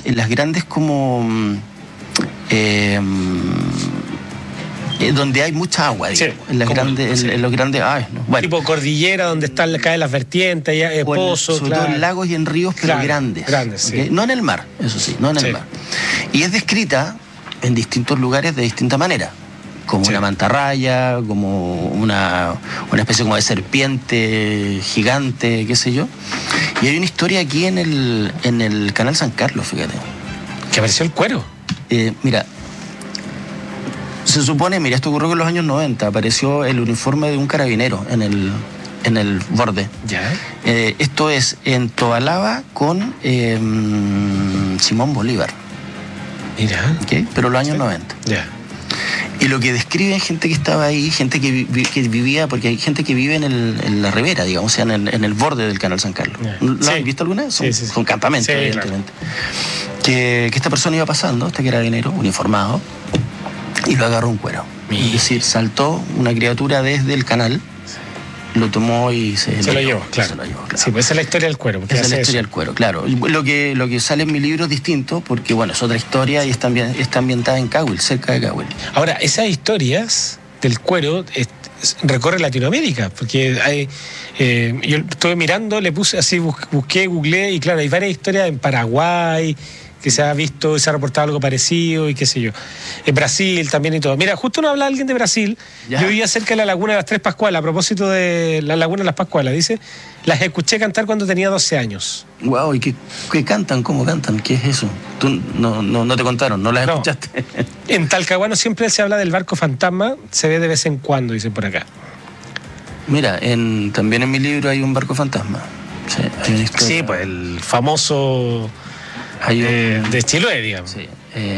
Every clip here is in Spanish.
las grandes como donde hay mucha agua, digamos, Sí, en las grandes, sí. en los grandes, bueno, tipo cordillera donde caen las vertientes, pozos, sobre todo en lagos y en ríos, pero claro, grandes, ¿okay? Sí. No en el mar, eso sí, no en el mar. Y es descrita en distintos lugares de distinta manera, como una mantarraya, como una especie como de serpiente gigante, qué sé yo. Y hay una historia aquí en el canal San Carlos, fíjate. ¿Que apareció el cuero? Mira, se supone, esto ocurrió en los años 90, apareció el uniforme de un carabinero en el borde. Ya. Esto es en Tobalaba con Simón Bolívar. Mira. ¿Okay? Pero los años 90. Ya. Y lo que describen gente que estaba ahí, gente que vivía, porque hay gente que vive en la ribera, digamos, o sea, en el borde del canal San Carlos. ¿Lo has visto alguna vez? Son campamentos, evidentemente. Claro. Que esta persona iba pasando, este carabinero, uniformado, y lo agarró un cuero. Es decir, saltó una criatura desde el canal, lo tomó y se lo llevó, claro. Sí, pues esa es la historia del cuero. Esa es la historia del cuero, claro. Lo que sale en mi libro es distinto, porque bueno, es otra historia y está ambientada en Cahuil, cerca de Cahuil. Ahora, esas historias del cuero recorren Latinoamérica, porque hay, yo estuve mirando, le puse así, busqué, googleé, y claro, hay varias historias en Paraguay, que se ha visto y se ha reportado algo parecido y qué sé yo. En Brasil también y todo. Mira, justo nos habla alguien de Brasil. ¿Ya? Yo vivía cerca de la laguna de las Tres Pascualas, a propósito de la laguna de las Pascualas, dice, las escuché cantar cuando tenía 12 años. Wow, ¿y qué cantan? ¿Cómo cantan? ¿Qué es eso? Tú no te contaron, no las escuchaste. En Talcahuano siempre se habla del barco fantasma, se ve de vez en cuando, dicen por acá. Mira, también en mi libro hay un barco fantasma. Sí, hay una historia. Sí, pues el famoso... de Chiloé, digamos. Sí,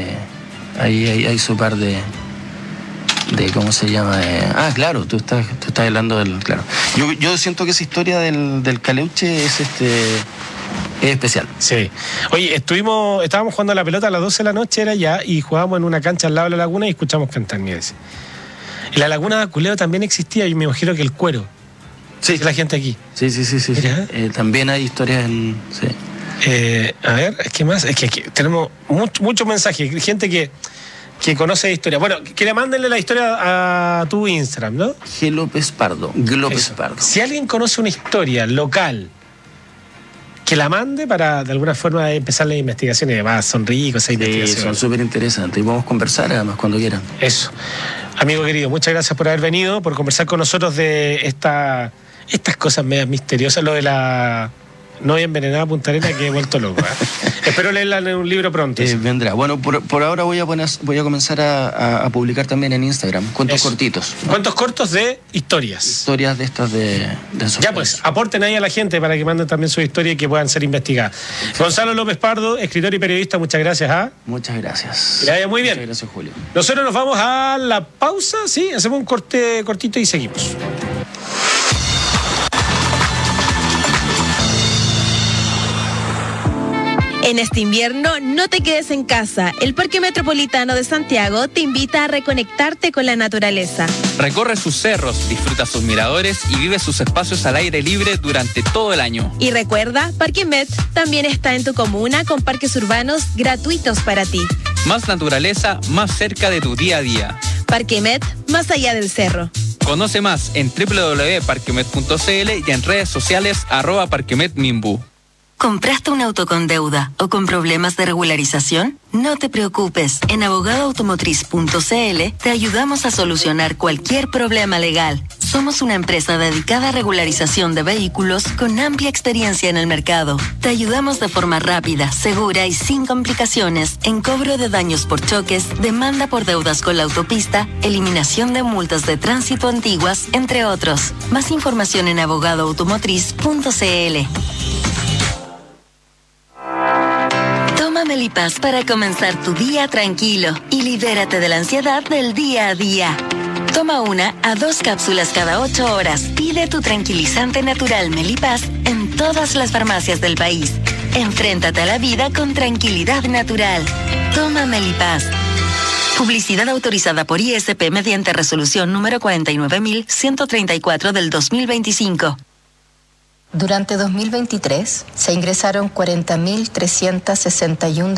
hay su par de ¿cómo se llama? Claro, tú estás hablando del... Claro. Yo siento que esa historia del Caleuche es especial. Sí. Oye, estábamos jugando a la pelota a las 12 de la noche, era ya, y jugábamos en una cancha al lado de la laguna y escuchamos cantar, mira ese. En la laguna de Aculeo también existía, y me imagino que el cuero. Sí. La gente aquí. Sí. También hay historias en... Sí. A ver, ¿qué más? Es que aquí tenemos muchos mensajes, gente que conoce de historia. Bueno, que le mándenle la historia a tu Instagram, ¿no? G. López Pardo. Si alguien conoce una historia local, que la mande para de alguna forma empezar las investigaciones. Además, son ricos esas investigaciones. Son súper interesantes y vamos a conversar además cuando quieran. Eso. Amigo querido, muchas gracias por haber venido, por conversar con nosotros de estas cosas medias misteriosas, lo de la... novia envenenada Punta Arenas, que he vuelto loco. Espero leerla en un libro pronto. Vendrá. Bueno, por ahora voy a comenzar a publicar también en Instagram cuentos cortitos. Cuentos cortos de historias. Historias de estas de ya pues, aporten ahí a la gente para que manden también su historia y que puedan ser investigadas. Gonzalo López Pardo, escritor y periodista, muchas gracias. Muchas gracias. Que le vaya muy bien. Muchas gracias, Julio. Nosotros nos vamos a la pausa, sí, hacemos un corte cortito y seguimos. En este invierno, no te quedes en casa. El Parque Metropolitano de Santiago te invita a reconectarte con la naturaleza. Recorre sus cerros, disfruta sus miradores y vive sus espacios al aire libre durante todo el año. Y recuerda, Parque Met también está en tu comuna con parques urbanos gratuitos para ti. Más naturaleza, más cerca de tu día a día. Parque Met, más allá del cerro. Conoce más en www.parquemet.cl y en redes sociales @parquemetminbu. ¿Compraste un auto con deuda o con problemas de regularización? No te preocupes. En abogadoautomotriz.cl te ayudamos a solucionar cualquier problema legal. Somos una empresa dedicada a regularización de vehículos con amplia experiencia en el mercado. Te ayudamos de forma rápida, segura y sin complicaciones en cobro de daños por choques, demanda por deudas con la autopista, eliminación de multas de tránsito antiguas, entre otros. Más información en abogadoautomotriz.cl. Toma Melipaz para comenzar tu día tranquilo y libérate de la ansiedad del día a día. Toma 1 a 2 cápsulas cada 8 horas. Pide tu tranquilizante natural Melipaz en todas las farmacias del país. Enfréntate a la vida con tranquilidad natural. Toma Melipaz. Publicidad autorizada por ISP mediante resolución número 49.134 del 2025. Durante 2023 se ingresaron 40.361